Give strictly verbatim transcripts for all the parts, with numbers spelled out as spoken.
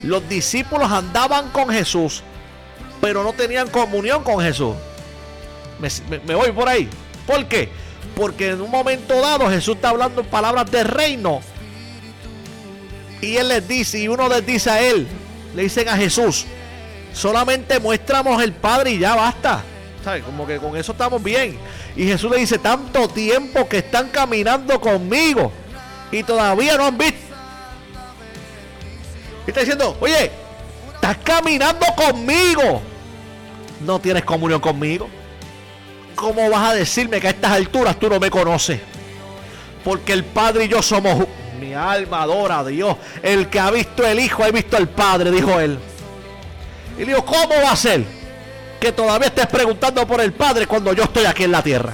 Los discípulos andaban con Jesús, pero no tenían comunión con Jesús. Me, me, me voy por ahí. ¿Por qué? Porque en un momento dado Jesús está hablando palabras de reino. Y él les dice, y uno les dice a él, le dicen a Jesús, solamente muéstranos el Padre y ya basta. ¿Sabes? Como que con eso estamos bien. Y Jesús le dice, tanto tiempo que están caminando conmigo y todavía no han visto. Y está diciendo, oye, estás caminando conmigo, no tienes comunión conmigo. ¿Cómo vas a decirme que a estas alturas tú no me conoces? Porque el Padre y yo somos... Mi alma adora a Dios. El que ha visto el Hijo ha visto al Padre, dijo él. Y le dijo, ¿cómo va a ser que todavía estés preguntando por el Padre cuando yo estoy aquí en la tierra?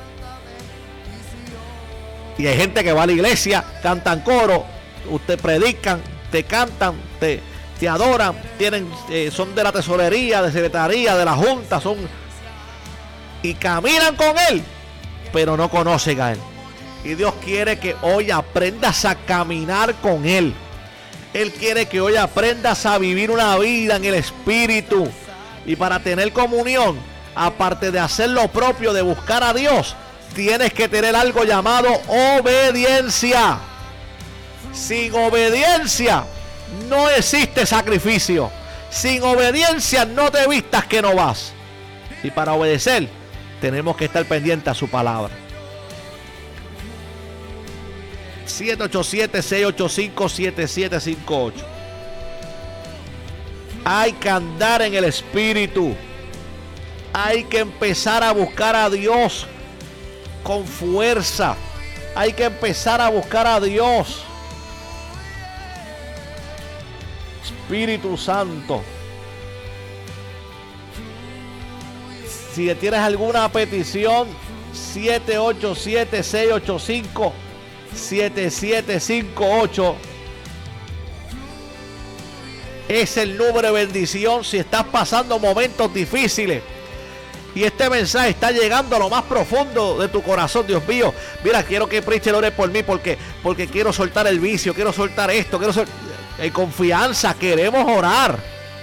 Y hay gente que va a la iglesia, cantan coro, usted predican, te cantan, te, te adoran, tienen, eh, son de la tesorería, de secretaría, de la junta, son y caminan con él, pero no conocen a él. Y Dios quiere que hoy aprendas a caminar con él. Él quiere que hoy aprendas a vivir una vida en el Espíritu. Y para tener comunión, aparte de hacer lo propio, de buscar a Dios, tienes que tener algo llamado obediencia. Sin obediencia no existe sacrificio. Sin obediencia no te vistas que no vas. Y para obedecer tenemos que estar pendientes a su palabra. siete ocho siete, seis ocho cinco, siete siete cinco ocho. Hay que andar en el Espíritu. Hay que empezar a buscar a Dios con fuerza. Hay que empezar a buscar a Dios. Espíritu Santo. Si tienes alguna petición, siete ocho siete, seis ocho cinco, siete siete cinco ocho es el número de bendición. Si estás pasando momentos difíciles y este mensaje está llegando a lo más profundo de tu corazón, Dios mío, mira, quiero que Preacher ore por mí porque, porque quiero soltar el vicio, quiero soltar esto, quiero soltar... en confianza queremos orar.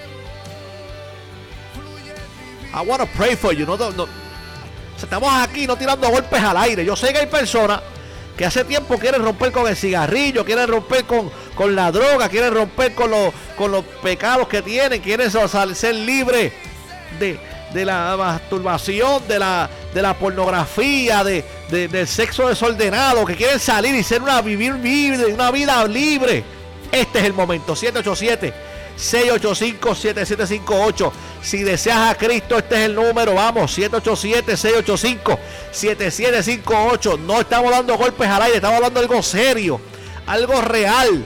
I want to pray for you. No, no, no. Estamos aquí no tirando golpes al aire. Yo sé que hay personas que hace tiempo quieren romper con el cigarrillo, quieren romper con, con la droga, quieren romper con los, con los pecados que tienen, quieren ser libres de, de la masturbación, de la, de la pornografía, de, de, del sexo desordenado, que quieren salir y ser una, vivir, vivir una vida libre. Este es el momento. siete ocho siete, seis ocho cinco, siete siete cinco ocho. Si deseas a Cristo, este es el número. Vamos, siete ocho siete, seis ocho cinco, siete siete cinco ocho. No estamos dando golpes al aire, estamos hablando de algo serio, algo real.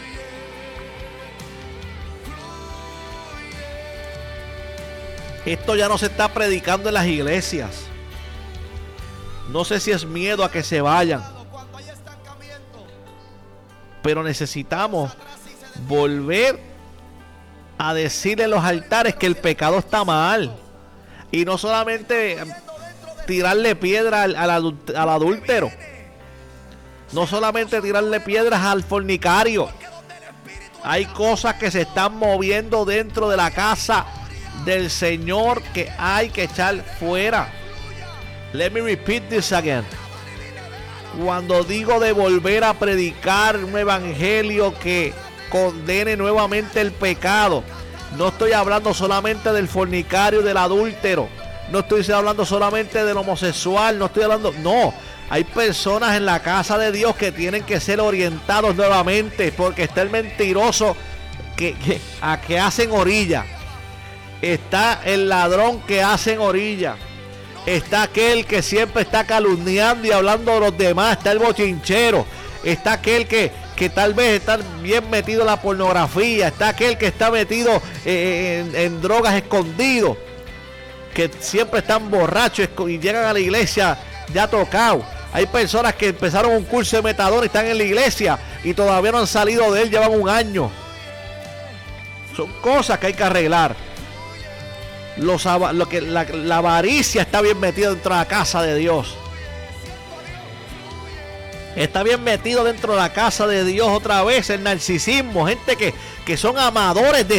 Esto ya no se está predicando en las iglesias. No sé si es miedo a que se vayan, pero necesitamos volver a decirle en los altares que el pecado está mal. Y no solamente tirarle piedra al, al, adult, al adúltero. No solamente tirarle piedras al fornicario. Hay cosas que se están moviendo dentro de la casa del Señor que hay que echar fuera. Let me repeat this again. Cuando digo de volver a predicar un evangelio que condene nuevamente el pecado, no estoy hablando solamente del fornicario, del adúltero, no estoy hablando solamente del homosexual, no estoy hablando, no, hay personas en la casa de Dios que tienen que ser orientados nuevamente, porque está el mentiroso que, que, a que hacen orilla, está el ladrón que hacen orilla, está aquel que siempre está calumniando y hablando de los demás, está el bochinchero, está aquel que, que tal vez está bien metido en la pornografía, está aquel que está metido eh, en, en drogas escondidos, que siempre están borrachos y llegan a la iglesia ya tocados. Hay personas que empezaron un curso de metadona y están en la iglesia y todavía no han salido de él, llevan un año. Son cosas que hay que arreglar. Los, lo que, la, la avaricia está bien metida dentro de la casa de Dios. está bien metido dentro de la casa de Dios otra vez, el narcisismo, gente que, que son amadores de